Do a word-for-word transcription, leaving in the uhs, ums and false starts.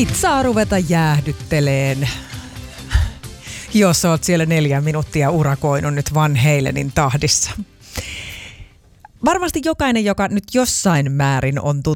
Sit saa ruveta jäähdytteleen, jos oot siellä neljä minuuttia urakoinut nyt Van Halenin tahdissa. Varmasti jokainen, joka nyt jossain määrin on